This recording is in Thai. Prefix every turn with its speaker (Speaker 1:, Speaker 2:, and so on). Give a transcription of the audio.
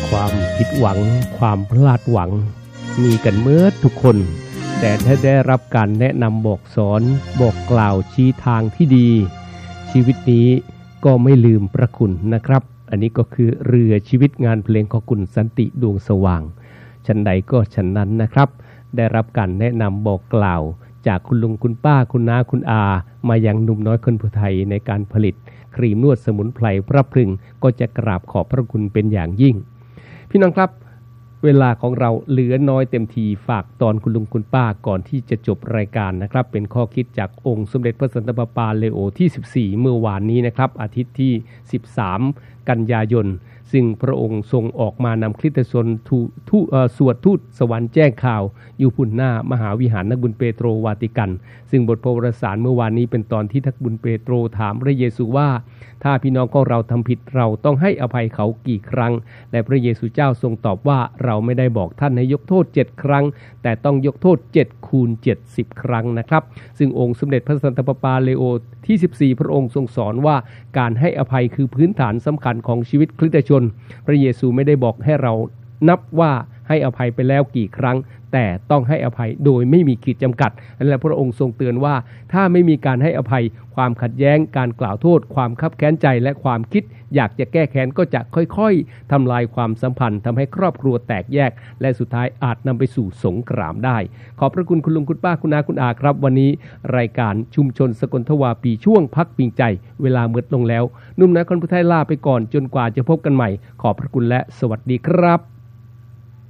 Speaker 1: ความผิดหวังความพลาดหวังมีกันเมื่อทุกคนแต่ถ้าได้รับการแนะนำบอกสอนบอกกล่าวชี้ทางที่ดีชีวิตนี้ก็ไม่ลืมพระคุณนะครับอันนี้ก็คือเรือชีวิตงานเพลงของคุณสันติดวงสว่างฉันใดก็ฉันนั้นนะครับได้รับการแนะนำบอกกล่าวจากคุณลุงคุณป้าคุณน้าคุณอามายังหนุ่มน้อยคนผู้ไทยในการผลิตครีมนวดสมุนไพรพระพรึงก็จะกราบขอบพระคุณเป็นอย่างยิ่งพี่น้องครับเวลาของเราเหลือน้อยเต็มทีฝากตอนคุณลุงคุณป้าก่อนที่จะจบรายการนะครับเป็นข้อคิดจากองค์สมเด็จพระสันตะปาปาเลโอที่14เมื่อวานนี้นะครับอาทิตย์ที่13กันยายนซึ่งพระองค์ทรงออกมานำคริสตชนสวดทูตสวรรค์แจ้งข่าวอยู่พุ่นหน้ามหาวิหารนักบุญเปโตรวาติกันซึ่งบทพระวรสารเมื่อวานนี้เป็นตอนที่นักบุญเปโตรถามพระเยซูว่าถ้าพี่น้องของเราทำผิดเราต้องให้อภัยเขากี่ครั้งและพระเยซูเจ้าทรงตอบว่าเราไม่ได้บอกท่านให้ยกโทษ7ครั้งแต่ต้องยกโทษ7คูณ70ครั้งนะครับซึ่งองค์สมเด็จพระสันตะปาปาเลโอที่14พระองค์ทรงสอนว่าการให้อภัยคือพื้นฐานสำคัญของชีวิตคริสตชนพระเยซูไม่ได้บอกให้เรานับว่าให้อภัยไปแล้วกี่ครั้งแต่ต้องให้อภัยโดยไม่มีขีดจำกัดและพระองค์ทรงเตือนว่าถ้าไม่มีการให้อภัยความขัดแย้งการกล่าวโทษความคับแค้นใจและความคิดอยากจะแก้แค้นก็จะค่อยๆทำลายความสัมพันธ์ทำให้ครอบครัวแตกแยกและสุดท้ายอาจนำไปสู่สงครามได้ขอบพระคุณคุณลุงคุณป้าคุณน้าคุณอาครับวันนี้รายการชุมชนสกลทวาปีช่วงพักพิงใจเวลาหมดลงแล้วนุ่มน้อยคนผู้ไทยลาไปก่อนจนกว่าจะพบกันใหม่ขอบพระคุณและสวัสดีครับ